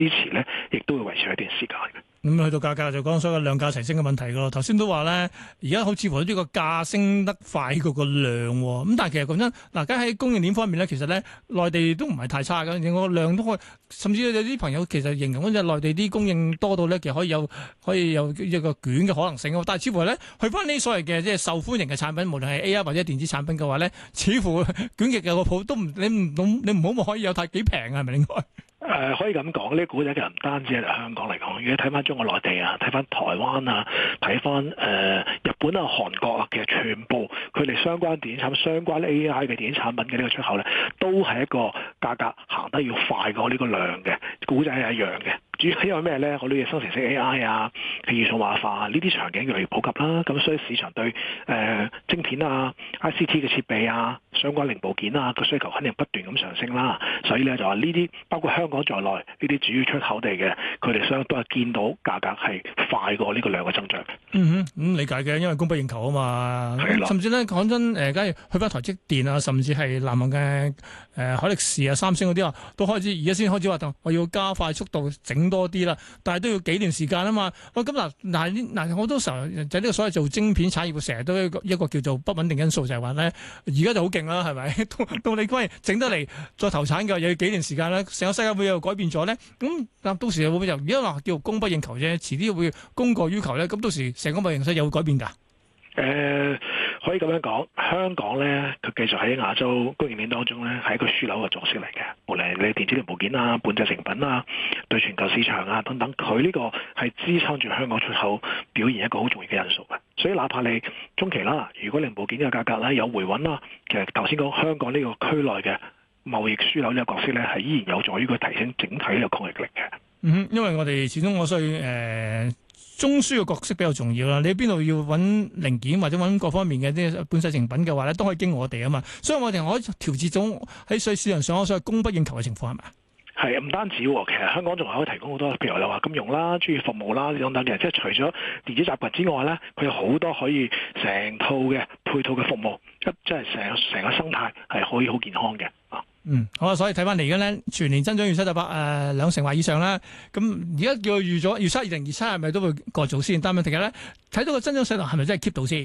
支持咧，亦都會維持一段時間嘅。 咁去到價格就講所謂量價齊升嘅問題咯。頭先都話咧，而家好似乎呢個價升得快過個量喎。咁但係其實講真，嗱，而家喺供應鏈方面咧，其實咧內地都唔係太差嘅，個量都可以，甚至有啲朋友其實形容嗰隻內地啲供應多到咧，其實可以有一個捲嘅可能性。但係似乎咧，去翻呢所謂嘅即係受歡迎嘅產品，無論係 AI 或者電子產品嘅話咧，似乎捲極嘅個鋪都唔你唔好可以有太幾平啊？係咪應該？ 可以咁講，呢個股仔其實唔單止係香港嚟講，如果睇翻中國內地啊，睇翻台灣啊，睇翻日本啊、韓國啊，其實全部佢哋相關電子產品、相關 AI 嘅電子產品嘅呢個出口咧，都係一個價格行得要快過呢個量嘅股仔係一樣嘅。主要因為咩咧？好多嘢生成式 AI 啊、自動化化呢啲場景越嚟越普及啦，咁所以市場對晶片啊、ICT 嘅設備啊、相關零部件啊個需求肯定不斷咁上升啦。所以咧就話呢啲包括香港在內呢啲主要出口地嘅，佢哋都係見到價格係快過呢個量嘅增長。 理解嘅，因為供不應求啊嘛。 係甚至咧講真，假如去翻台積電啊，甚至係南韓嘅海力士啊、三星嗰啲啊，都開始而家先開始話我要加快速度整多啲啦，但係都要幾年時間啊嘛。喂，咁嗱好多時候就呢個所謂做晶片產業，成日都一個叫做不穩定因素，就係話咧，而家就好勁啦，係咪？到你關整得嚟再投產嘅，又要幾年時間咧，成個世界會又改變咗咧。咁但到時會唔會由而家話叫供不應求啫，遲啲會供過於求咧？咁到時成個形勢又會改變㗎？ 可以咁樣講，香港咧，佢繼續喺亞洲供應鏈當中咧，係一個樞紐嘅角色嚟嘅。無論係你電子零部件啊、半製成品啊、對全球市場啊等等，佢呢個係支撐住香港出口表現一個好重要嘅因素嘅。所以哪怕你中期啦，如果零部件嘅價格咧有回穩啦，其實頭先講香港呢個區內嘅貿易樞紐呢個角色咧，係依然有助於佢提升整體呢個抗逆力嘅。 因為我哋始終我需要中樞嘅角色比較重要啦，你喺邊度要揾零件或者揾各方面嘅啲半製成品嘅話咧，都可以經我哋啊嘛，所以我哋可以調節到喺市場上所謂供不應求嘅情況係咪？ 係唔單止喎，其實香港仲係可以提供好多，譬如你話金融啦、專業服務啦等等嘅，即係除咗電子集群之外咧，佢有好多可以成套嘅配套嘅服務，即係成個生態係可以好健康嘅。 好啊，所以睇翻嚟而家咧，全年增長預測就2成或以上啦。咁而家叫預測2027係咪都會過早先？但係問題係咧，睇到個增長勢頭係咪真係 keep 到先？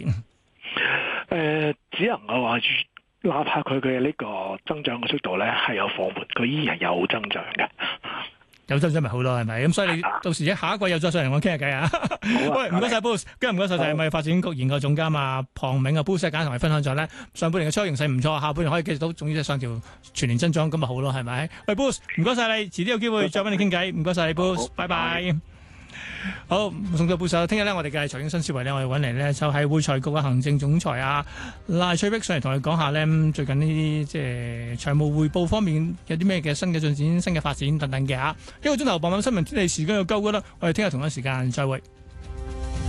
只能夠話，哪怕佢嘅呢個增長嘅速度咧係有放緩，佢依然係有增長嘅。 有增長咪好咯，係咪？咁所以你到時下一季又再上嚟我傾下偈啊！喂，唔該晒 Bruce，今日唔該晒就係咪發展局研究總監啊龐銘啊 Bruce 簡同你分享咗咧，上半年嘅初形勢唔錯，下半年可以繼續到，總之上調全年增長咁咪好咯，係咪？喂 Bruce，唔該晒你，遲啲有機會再揾你傾偈，唔該晒你 Bruce，拜拜。好，送咗 Bruce，聽日咧我哋嘅財經新思維咧，我哋揾嚟咧就係會財局嘅行政總裁啊賴翠碧上嚟同你講下咧最近呢啲即係財務匯報方面有啲咩嘅新嘅進展、新嘅發展等等嘅嚇。一個鐘頭傍晚新聞天地時間就夠㗎啦，我哋聽日同一時間再會。